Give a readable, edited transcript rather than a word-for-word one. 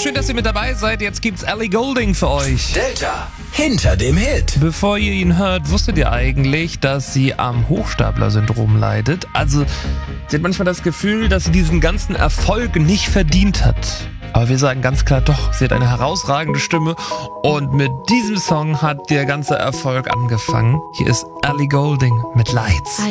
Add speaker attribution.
Speaker 1: schön, dass ihr mit dabei seid. Jetzt gibt's Ellie Goulding für euch.
Speaker 2: Delta hinter dem Hit.
Speaker 1: Bevor ihr ihn hört, wusstet ihr eigentlich, dass sie am Hochstapler-Syndrom leidet? Also, sie hat manchmal das Gefühl, dass sie diesen ganzen Erfolg nicht verdient hat. Aber wir sagen ganz klar, doch, sie hat eine herausragende Stimme und mit diesem Song hat der ganze Erfolg angefangen. Hier ist Ellie Goulding mit Lights.